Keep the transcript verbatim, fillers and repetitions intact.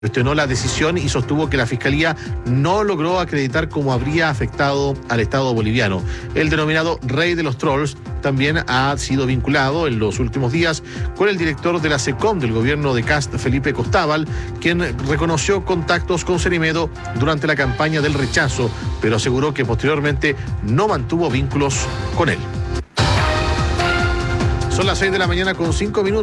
Cuestionó la decisión y sostuvo que la Fiscalía no logró acreditar cómo habría afectado al Estado boliviano. El denominado rey de los trolls también ha sido vinculado en los últimos días con el director de la SECOM del gobierno de Kast, Felipe Costábal, quien reconoció contactos con Cerimedo durante la campaña del rechazo, pero aseguró que posteriormente no mantuvo vínculos con él. Son las seis de la mañana con cinco minutos.